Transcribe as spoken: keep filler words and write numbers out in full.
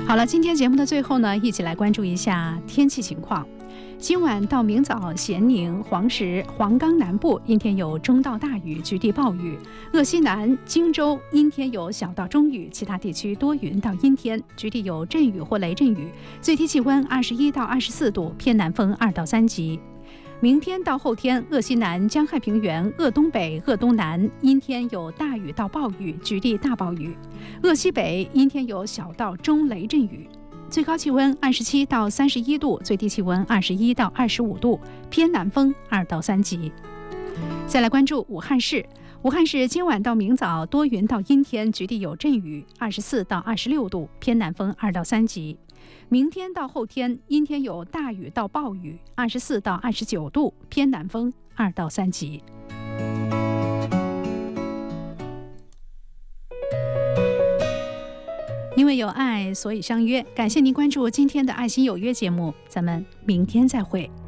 好了，今天节目的最后呢，一起来关注一下天气情况。今晚到明早，咸宁、黄石、黄冈南部阴天有中到大雨，局地暴雨；鄂西南、荆州阴天有小到中雨，其他地区多云到阴天，局地有阵雨或雷阵雨。最低气温二十一到二十四度，偏南风二到三级。明天到后天，鄂西南、江汉平原、鄂东北、鄂东南阴天有大雨到暴雨，局地大暴雨；鄂西北阴天有小到中雷阵雨。最高气温二十七到三十一度，最低气温二十一到二十五度，偏南风二到三级。再来关注武汉市，武汉市今晚到明早多云到阴天，局地有阵雨，二十四到二十六度，偏南风二到三级。明天到后天阴天有大雨到暴雨，二十四到二十九度，偏南风二到三级。因为有爱，所以相约。感谢您关注今天的爱心有约节目，咱们明天再会。